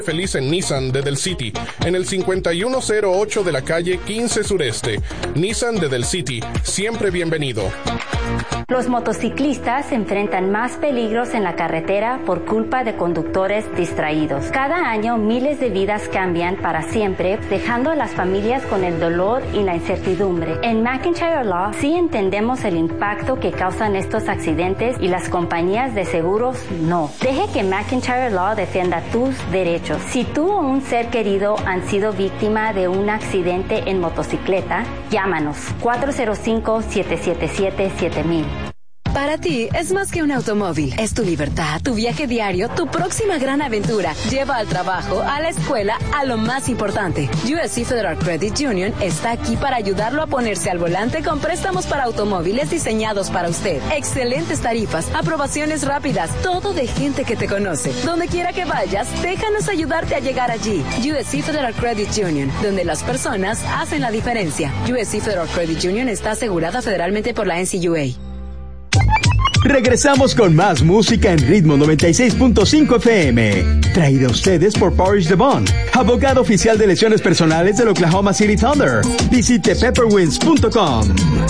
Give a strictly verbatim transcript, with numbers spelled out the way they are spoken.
Feliz en Nissan de Del City, en el cincuenta y uno cero ocho de la calle quince Sureste. Nissan de Del City, siempre bienvenido. Los motociclistas enfrentan más peligros en la carretera por culpa de conductores distraídos. Cada año miles de vidas cambian para siempre, dejando a las familias con el dolor y la incertidumbre. En McIntyre Law sí entendemos el impacto que causan estos accidentes y las compañías de seguros no. Deje que McIntyre Law defienda tus derechos. Si tú o un ser querido han sido víctima de un accidente en motocicleta, llámanos cuatro cero cinco, siete siete siete, siete mil. Para ti es más que un automóvil, es tu libertad, tu viaje diario, tu próxima gran aventura. Lleva al trabajo, a la escuela, a lo más importante. U S C Federal Credit Union está aquí para ayudarlo a ponerse al volante con préstamos para automóviles diseñados para usted. Excelentes tarifas, aprobaciones rápidas, todo de gente que te conoce. Donde quiera que vayas, déjanos ayudarte a llegar allí. U S C Federal Credit Union, donde las personas hacen la diferencia. U S C Federal Credit Union está asegurada federalmente por la N C U A. Regresamos con más música en Ritmo noventa y seis punto cinco F M. Traída a ustedes por Parish Devon, abogado oficial de lesiones personales del Oklahoma City Thunder. Visite pepperwinds punto com.